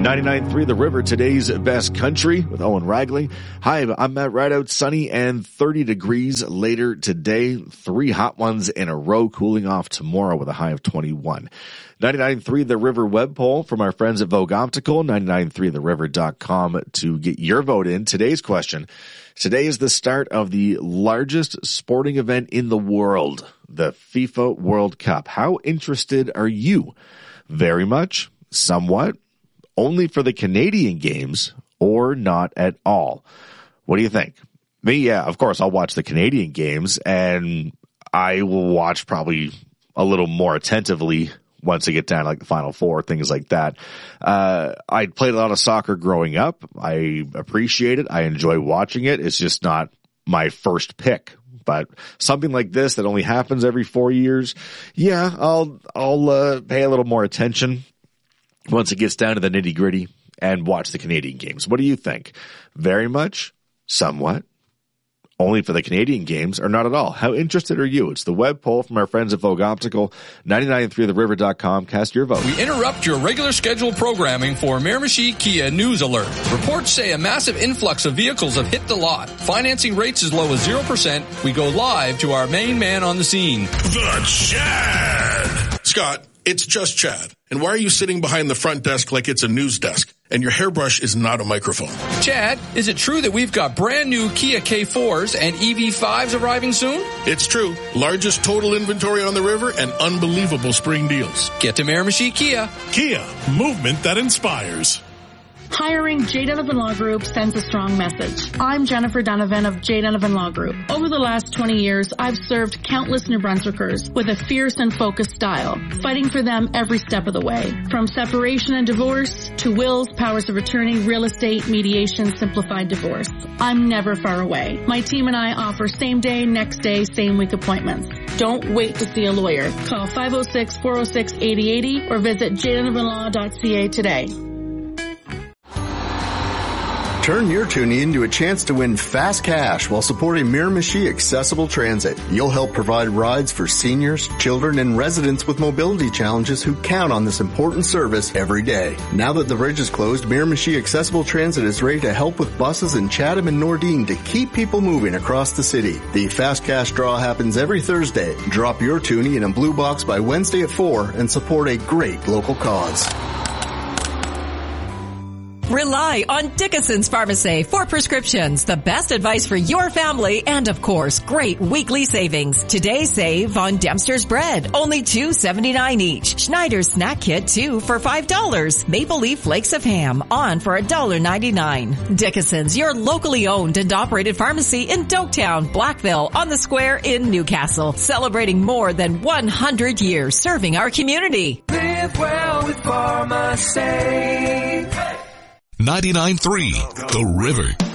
99.3 The River, today's best country with Owen Ragley. Hi, I'm Matt Rideout. Sunny and 30 degrees later today. 3 hot ones in a row, cooling off tomorrow with a high of 21. 99.3 The River web poll from our friends at Vogue Optical, 993theriver.com to get your vote in. Today's question. Today is the start of the largest sporting event in the world, the FIFA World Cup. How interested are you? Very much? Somewhat? Only for the Canadian games or not at all? What do you think? Me, yeah, of course, I'll watch the Canadian games, and I will watch probably a little more attentively once I get down to like the Final Four, things like that. I played a lot of soccer growing up. I appreciate it. I enjoy watching it. It's just not my first pick. But something like this that only happens every 4 years, yeah, I'll pay a little more attention once it gets down to the nitty-gritty and watch the Canadian games. What do you think? Very much? Somewhat? Only for the Canadian games or not at all? How interested are you? It's the web poll from our friends at Vogue Optical, 993theriver.com. Cast your vote. We interrupt your regular scheduled programming for Miramichi Kia News Alert. Reports say a massive influx of vehicles have hit the lot. Financing rates as low as 0%. We go live to our main man on the scene. The Chad! Scott, it's just Chad. And why are you sitting behind the front desk like it's a news desk? And your hairbrush is not a microphone. Chad, is it true that we've got brand new Kia K4s and EV5s arriving soon? It's true. Largest total inventory on the river and unbelievable spring deals. Get to Miramichi Kia. Kia, movement that inspires. Hiring J. Donovan Law Group sends a strong message. I'm Jennifer Donovan of J. Donovan Law Group. Over the last 20 years, I've served countless New Brunswickers with a fierce and focused style, fighting for them every step of the way. From separation and divorce to wills, powers of attorney, real estate, mediation, simplified divorce. I'm never far away. My team and I offer same day, next day, same week appointments. Don't wait to see a lawyer. Call 506-406-8080 or visit jdonovanlaw.ca today. Turn your toonie into a chance to win fast cash while supporting Miramichi Accessible Transit. You'll help provide rides for seniors, children, and residents with mobility challenges who count on this important service every day. Now that the bridge is closed, Miramichi Accessible Transit is ready to help with buses in Chatham and Nordine to keep people moving across the city. The fast cash draw happens every Thursday. Drop your toonie in a blue box by Wednesday at 4 and support a great local cause. Rely on Dickinson's Pharmacy for prescriptions, the best advice for your family, and of course, great weekly savings. Today save on Dempster's bread, only $2.79 each. Schneider's snack kit, 2 for $5. Maple Leaf flakes of ham, on for $1.99. Dickinson's, your locally owned and operated pharmacy in Doketown, Blackville, on the Square in Newcastle, celebrating more than 100 years serving our community. Live well with pharmacy. 99.3 The River.